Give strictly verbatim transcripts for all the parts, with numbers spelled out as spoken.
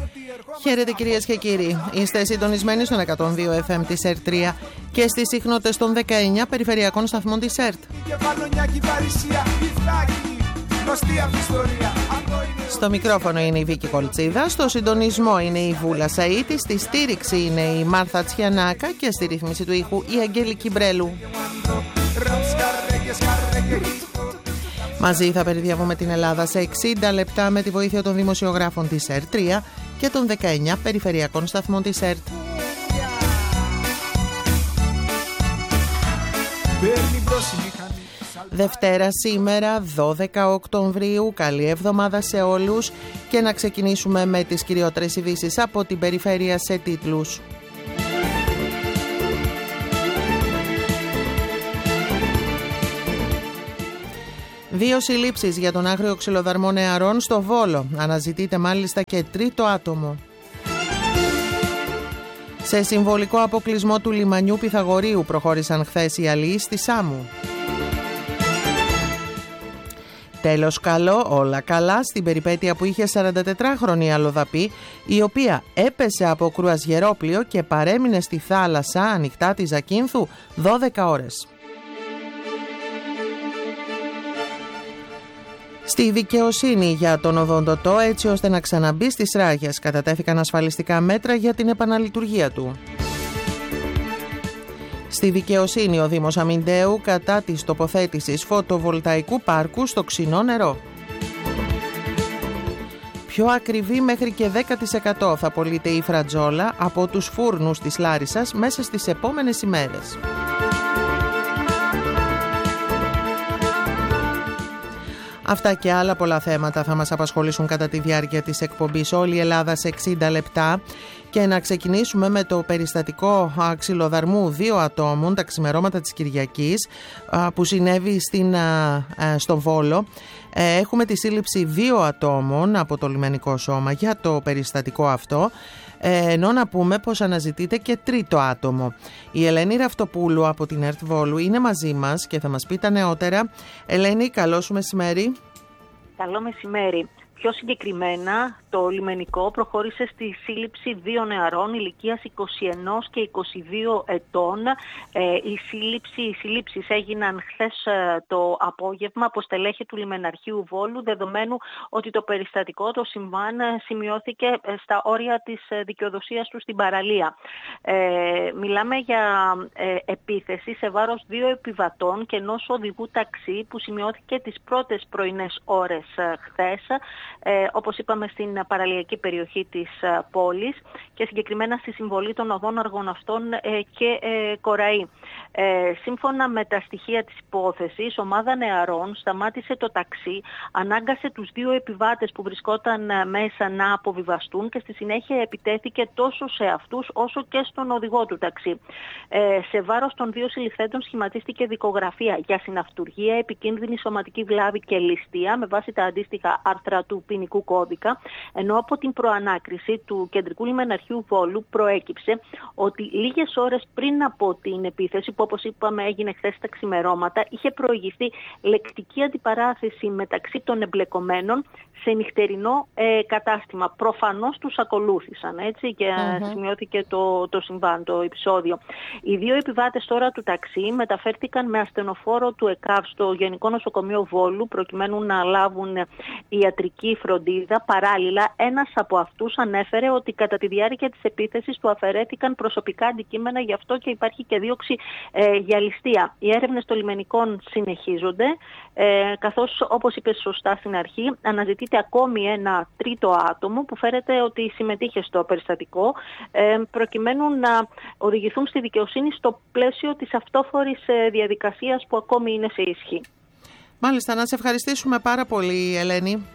Χαίρετε κυρίες και κύριοι. Είστε συντονισμένοι στον εκατόν δύο εφ εμ της ΕΡΤ τρία και στις συχνότητες των δεκαεννιά περιφερειακών σταθμών της ΕΡΤ. Στο μικρόφωνο είναι η Βίκη Κολτσίδα, στο συντονισμό είναι η Βούλα Σαΐτη, στη στήριξη είναι η Μάρθα Τσιανάκα και στη ρύθμιση του ήχου η Αγγέλικη Μπρέλου. Μαζί θα περιδιαβούμε την Ελλάδα σε εξήντα λεπτά με τη βοήθεια των δημοσιογράφων της ΕΡΤ τρία και των δεκαεννιά περιφερειακών σταθμών της ΕΡΤ. Δευτέρα σήμερα, δώδεκα Οκτωβρίου, καλή εβδομάδα σε όλους και να ξεκινήσουμε με τις κυριότερες ειδήσεις από την περιφέρεια σε τίτλους. Δύο συλλήψεις για τον άγριο ξυλοδαρμό νεαρών στο Βόλο. Αναζητείται μάλιστα και τρίτο άτομο. Σε συμβολικό αποκλεισμό του λιμανιού Πυθαγορείου προχώρησαν χθες οι αλλοίς στη Σάμου. Τέλος καλό, όλα καλά στην περιπέτεια που είχε σαραντατετράχρονη αλλοδαπή, η οποία έπεσε από κρουαζιερόπλιο και παρέμεινε στη θάλασσα ανοιχτά της Ζακίνθου δώδεκα ώρες. Στη δικαιοσύνη για τον οδοντοτό, έτσι ώστε να ξαναμπεί στις ράγες, κατατέθηκαν ασφαλιστικά μέτρα για την επαναλειτουργία του. Στη δικαιοσύνη ο Δήμος Αμυντέου κατά της τοποθέτησης φωτοβολταϊκού πάρκου στο Ξινό νερό. Πιο ακριβή μέχρι και δέκα τοις εκατό θα πωλείται η φρατζόλα από τους φούρνους της Λάρισσας μέσα στις επόμενες ημέρες. Αυτά και άλλα πολλά θέματα θα μας απασχολήσουν κατά τη διάρκεια της εκπομπής Όλη η Ελλάδα σε εξήντα λεπτά και να ξεκινήσουμε με το περιστατικό ξυλοδαρμού δύο ατόμων τα ξημερώματα της Κυριακής που συνέβη στην, στον Βόλο. Έχουμε τη σύλληψη δύο ατόμων από το λιμενικό σώμα για το περιστατικό αυτό, ενώ να πούμε πως αναζητείται και τρίτο άτομο. Η Ελένη Ραυτοπούλου από την ΕΡΤ Βόλου είναι μαζί μας και θα μας πει τα νεότερα. Ελένη, καλό σου μεσημέρι. Καλό μεσημέρι. Πιο συγκεκριμένα, το λιμενικό προχώρησε στη σύλληψη δύο νεαρών ηλικίας είκοσι ένα και είκοσι δύο ετών. Ε, η σύλληψη, οι σύλληψεις έγιναν χθες ε, το απόγευμα από στελέχη του Λιμεναρχείου Βόλου, δεδομένου ότι το περιστατικό, το συμβάν, σημειώθηκε ε, στα όρια της ε, δικαιοδοσίας του στην παραλία. Ε, μιλάμε για ε, επίθεση σε βάρος δύο επιβατών και ενός οδηγού ταξί που σημειώθηκε τις πρώτες πρωινές ώρες ε, χθες. Ε, όπως είπαμε στην παραλιακή περιοχή της ε, πόλης και συγκεκριμένα στη συμβολή των οδών Αργοναυτών ε, και ε, Κοραή. Ε, σύμφωνα με τα στοιχεία της υπόθεσης, ομάδα νεαρών σταμάτησε το ταξί, ανάγκασε τους δύο επιβάτες που βρισκόταν ε, μέσα να αποβιβαστούν και στη συνέχεια επιτέθηκε τόσο σε αυτούς όσο και στον οδηγό του ταξί. Ε, σε βάρος των δύο συλληφθέντων σχηματίστηκε δικογραφία για συναυτουργία, επικίνδυνη σωματική βλάβη και ληστεία με βάση τα αντίστοιχα άρθρα του ποινικού κώδικα, ενώ από την προανάκριση του Κεντρικού Λιμεναρχείου Βόλου προέκυψε ότι λίγες ώρες πριν από την επίθεση, που όπως είπαμε έγινε χθες τα ξημερώματα, είχε προηγηθεί λεκτική αντιπαράθεση μεταξύ των εμπλεκομένων σε νυχτερινό ε, κατάστημα. Προφανώς τους ακολούθησαν, έτσι, και mm-hmm. σημειώθηκε το, το συμβάν, το επεισόδιο. Οι δύο επιβάτες τώρα του ταξί μεταφέρθηκαν με ασθενοφόρο του ΕΚΑΒ στο Γενικό Νοσοκομείο Βόλου προκειμένου να λάβουν ιατρική φροντίδα. Παράλληλα, ένας από αυτούς ανέφερε ότι κατά τη διάρκεια της επίθεσης του αφαιρέθηκαν προσωπικά αντικείμενα, γι' αυτό και υπάρχει και δίωξη ε, για ληστεία. Οι έρευνες των λιμενικών συνεχίζονται, ε, καθώς, όπως είπε σωστά στην αρχή, αναζητείται ακόμη ένα τρίτο άτομο που φέρεται ότι συμμετείχε στο περιστατικό, ε, προκειμένου να οδηγηθούν στη δικαιοσύνη στο πλαίσιο της αυτόφορης ε, διαδικασίας που ακόμη είναι σε ισχύ. Μάλιστα, να σε ευχαριστήσουμε πάρα πολύ, Ελένη.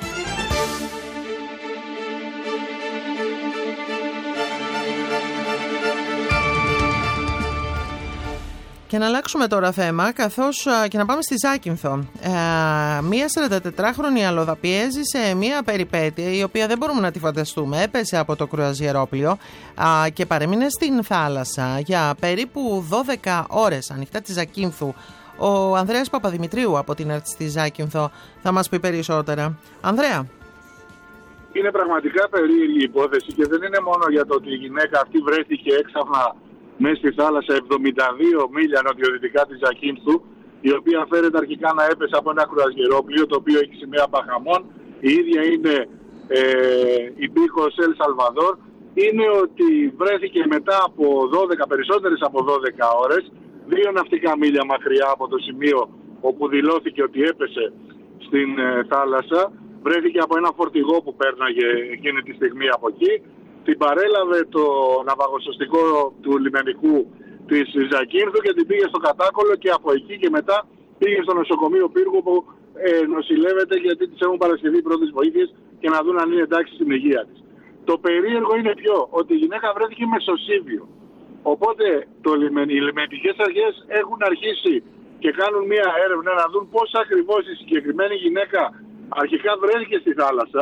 Και να αλλάξουμε τώρα θέμα, καθώς και να πάμε στη Ζάκυνθο. Ε, μία σαραντατετράχρονη αλλοδαπή έζησε μία περιπέτεια η οποία δεν μπορούμε να τη φανταστούμε. Έπεσε από το κρουαζιερόπλιο ε, και παρέμεινε στην θάλασσα για περίπου δώδεκα ώρες ανοιχτά της Ζακύνθου. Ο Ανδρέας Παπαδημητρίου από την ΕΡΤ στη Ζάκυνθο θα μας πει περισσότερα. Ανδρέα. Είναι πραγματικά περίεργη υπόθεση και δεν είναι μόνο για το ότι η γυναίκα αυτή βρέθηκε έξαφνα μέσα στη θάλασσα εβδομήντα δύο μίλια νοτιοδυτικά της Ζακίνθου, η οποία φέρεται αρχικά να έπεσε από ένα κρουαζιερόπλοιο το οποίο έχει σημαία Μπαχαμών. Η ίδια είναι ε, υπήκοος Ελ Σαλβαδόρ. Είναι ότι βρέθηκε μετά από δώδεκα, περισσότερες από δώδεκα ώρες, δύο ναυτικά μίλια μακριά από το σημείο όπου δηλώθηκε ότι έπεσε στην ε, θάλασσα. Βρέθηκε από ένα φορτηγό που πέρναγε εκείνη τη στιγμή από εκεί. Την παρέλαβε το ναυαγοσωστικό του λιμενικού της Ζακίνθου και την πήγε στο Κατάκολο και από εκεί και μετά πήγε στο νοσοκομείο Πύργου που ε, νοσηλεύεται γιατί της έχουν παρασχεθεί πρώτες βοήθειες και να δουν αν είναι εντάξει στην υγεία της. Το περίεργο είναι ποιο, ότι η γυναίκα βρέθηκε με σωσίβιο. Οπότε το, οι λιμενικές αρχές έχουν αρχίσει και κάνουν μια έρευνα να δουν πώς ακριβώς η συγκεκριμένη γυναίκα αρχικά βρέθηκε στη θάλασσα.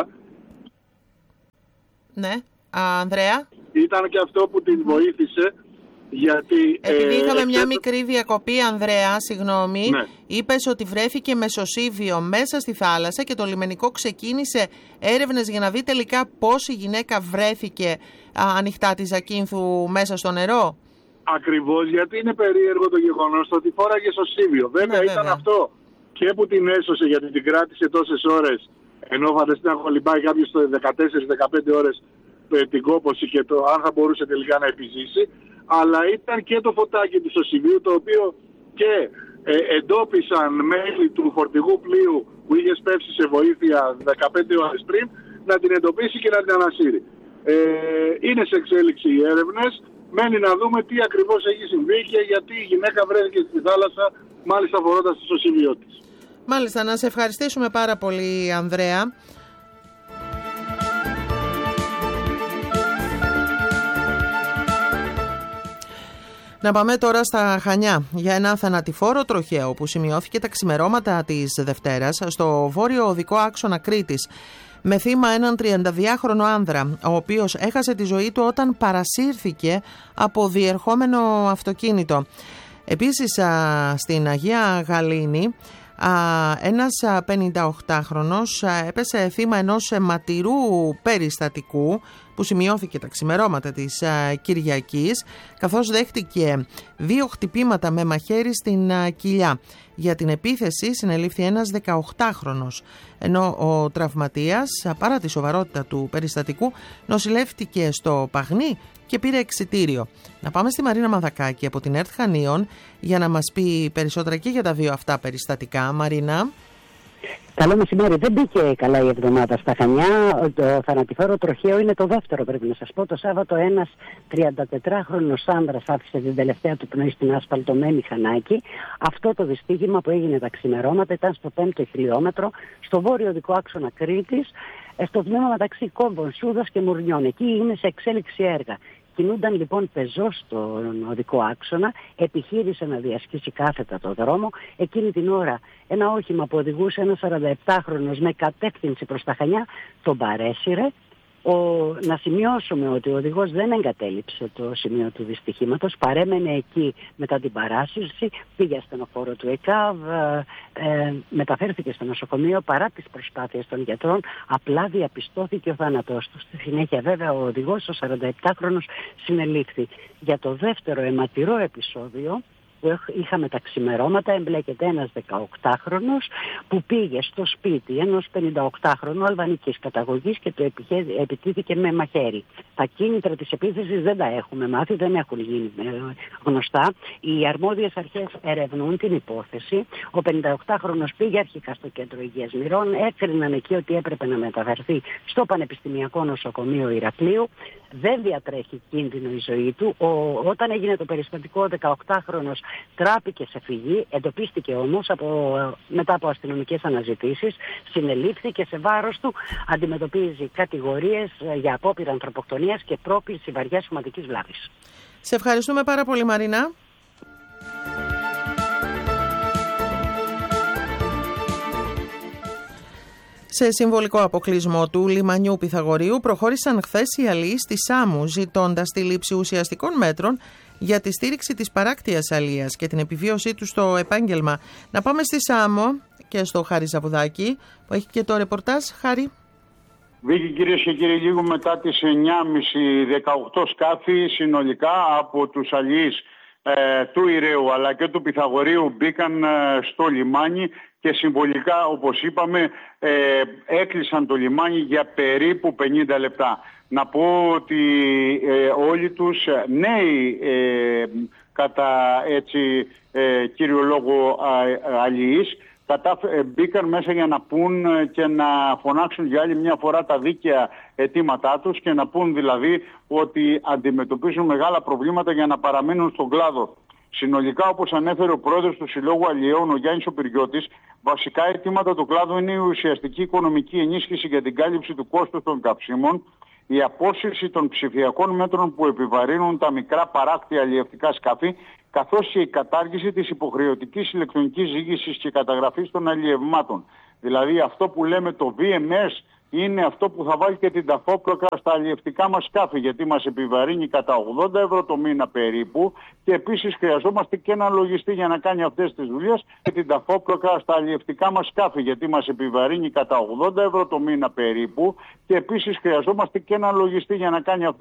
Ναι, Α, Ανδρέα. Ήταν και αυτό που την βοήθησε. Γιατί, Επειδή είχαμε ε, μια ε, μικρή διακοπή, Ανδρέα, συγγνώμη, ναι. είπες ότι βρέθηκε με σωσίβιο μέσα στη θάλασσα και το λιμενικό ξεκίνησε έρευνες για να δει τελικά πώς η γυναίκα βρέθηκε α, ανοιχτά τη Ζακίνθου μέσα στο νερό. Ακριβώς, γιατί είναι περίεργο το γεγονός ότι φόραγε σωσίβιο. Βέβαια, ναι, ήταν βέβαια. αυτό και που την έσωσε γιατί την κράτησε τόσες ώρες, ενώ φανταστεί να κολυμπάει κάποιος στο δεκατέσσερις δεκαπέντε ώρες την κόπωση και το αν θα μπορούσε τελικά να επιζήσει. Αλλά ήταν και το φωτάκι του σωσιβίου, το οποίο και ε, εντόπισαν μέλη του φορτηγού πλοίου που είχε σπεύσει σε βοήθεια δεκαπέντε ώρες πριν, να την εντοπίσει και να την ανασύρει. Ε, είναι σε εξέλιξη οι έρευνες, μένει να δούμε τι ακριβώς έχει συμβεί και γιατί η γυναίκα βρέθηκε στη θάλασσα, μάλιστα φορώντας το σωσιβιό της. Μάλιστα, να σε ευχαριστήσουμε πάρα πολύ, Ανδρέα. Να πάμε τώρα στα Χανιά για ένα θανατηφόρο τροχαίο που σημειώθηκε τα ξημερώματα της Δευτέρας στο βόρειο οδικό άξονα Κρήτης με θύμα έναν τριανταδυάχρονο άνδρα, ο οποίος έχασε τη ζωή του όταν παρασύρθηκε από διερχόμενο αυτοκίνητο. Επίσης στην Αγία Γαλήνη ένας πενηνταοκτάχρονος έπεσε θύμα ενός αιματηρού περιστατικού που σημειώθηκε τα ξημερώματα της Κυριακής, καθώς δέχτηκε δύο χτυπήματα με μαχαίρι στην κοιλιά. Για την επίθεση συνελήφθη ένας δεκαοκτάχρονος, ενώ ο τραυματίας, παρά τη σοβαρότητα του περιστατικού, νοσηλεύτηκε στο Παγνί και πήρε εξιτήριο. Να πάμε στη Μαρίνα Μανδακάκη από την ΕΡΤ Χανίων για να μας πει περισσότερα και για τα δύο αυτά περιστατικά. Μαρίνα. Καλό μεσημέρι. Δεν μπήκε καλά η εβδομάδα στα Χανιά. Το θανατηφόρο τροχαίο είναι το δεύτερο, πρέπει να σας πω. Το Σάββατο ένας τριαντατετράχρονος άνδρας άφησε την τελευταία του πνοή στην άσφαλτο με μηχανάκι. Αυτό το δυστύχημα που έγινε τα ξημερώματα ήταν στο πέμπτο χιλιόμετρο, στο βόρειο οδικό άξονα Κρήτης, στο τμήμα μεταξύ Κόμπων, Σούδας και Μουρνιών. Εκεί είναι σε εξέλιξη έργα. Κινούνταν λοιπόν πεζός στον οδικό άξονα, επιχείρησε να διασχίσει κάθετα το δρόμο. Εκείνη την ώρα ένα όχημα που οδηγούσε ένα σαρανταεπτάχρονος με κατεύθυνση προς τα Χανιά τον παρέσυρε. Ο, να σημειώσουμε ότι ο οδηγός δεν εγκατέλειψε το σημείο του δυστυχήματος, παρέμενε εκεί μετά την παράσυρση, πήγε ασθενοφόρο του ΕΚΑΒ, ε, ε, μεταφέρθηκε στο νοσοκομείο παρά τις προσπάθειες των γιατρών, απλά διαπιστώθηκε ο θάνατός του. Στη συνέχεια βέβαια ο οδηγός, ο σαρανταεπτάχρονος, συνελήφθη. Για το δεύτερο αιματηρό επεισόδιο που είχαμε τα ξημερώματα εμπλέκεται ένας δεκαοκτάχρονος που πήγε στο σπίτι ενός πενηνταοκτάχρονου αλβανικής καταγωγής και το επιτίθηκε με μαχαίρι. Τα κίνητρα της επίθεσης δεν τα έχουμε μάθει, δεν έχουν γίνει γνωστά. Οι αρμόδιες αρχές ερευνούν την υπόθεση. Ο πενηνταοκτάχρονος πήγε αρχικά στο κέντρο υγείας Μυρών, έκριναν εκεί ότι έπρεπε να μεταφερθεί στο Πανεπιστημιακό Νοσοκομείο Ηρακλείου. Δεν διατρέχει κίνδυνο η ζωή του. Ο, όταν έγινε το περιστατικό, ο δεκαοκτάχρονος τράπηκε σε φυγή, εντοπίστηκε όμως από, μετά από αστυνομικές αναζητήσεις, συνελήφθηκε, σε βάρος του αντιμετωπίζει κατηγορίες για απόπειρα ανθρωποκτονίας και πρόκληση βαριάς σωματικής βλάβης. Σε ευχαριστούμε πάρα πολύ, Μαρίνα. Σε συμβολικό αποκλεισμό του λιμανιού Πυθαγορείου προχώρησαν χθες οι αλιείς στη Σάμου, ζητώντας τη λήψη ουσιαστικών μέτρων για τη στήριξη της παράκτειας αλίας και την επιβίωσή του στο επάγγελμα. Να πάμε στη Σάμο και στο Χάρη Ζαβουδάκη που έχει και το ρεπορτάζ. Χάρη. Βίκη, κυρίες και κύριοι, λίγο μετά τις εννιά και μισή, δεκαοκτώ σκάφη συνολικά από τους αλλιείς ε, του Ηρέου αλλά και του Πυθαγορείου μπήκαν ε, στο λιμάνι και συμβολικά, όπως είπαμε, ε, έκλεισαν το λιμάνι για περίπου πενήντα λεπτά. Να πω ότι ε, όλοι τους νέοι ε, κατά έτσι ε, κύριο λόγο αλλιείς μπήκαν μέσα για να πούν και να φωνάξουν για άλλη μια φορά τα δίκαια αιτήματά τους και να πούν δηλαδή ότι αντιμετωπίζουν μεγάλα προβλήματα για να παραμείνουν στον κλάδο. Συνολικά, όπως ανέφερε ο πρόεδρος του Συλλόγου Αλλιέων, ο Γιάννης ο Πυριώτης, βασικά αιτήματα του κλάδου είναι η ουσιαστική οικονομική ενίσχυση για την κάλυψη του κόστους των καυσίμων, η απόσυρση των ψηφιακών μέτρων που επιβαρύνουν τα μικρά παράκτια αλλιευτικά σκάφη, καθώς και η κατάργηση της υποχρεωτικής ηλεκτρονικής ζύγησης και καταγραφής των αλλιευμάτων. Δηλαδή αυτό που λέμε το βι εμ ες είναι αυτό που θα βάλει και την ταφόπλοκα στα αλλιευτικά μας σκάφη, γιατί μας επιβαρύνει κατά ογδόντα ευρώ το μήνα περίπου και επίσης χρειαζόμαστε και ένα λογιστή για να κάνει αυτές τις δουλειές και την ταφόπλοκα στα αλλιευτικά μας σκάφη, γιατί μας επιβαρύνει κατά ογδόντα ευρώ το μήνα περίπου και επίσης χρειαζόμαστε και ένα λογιστή για να κάνει αυτές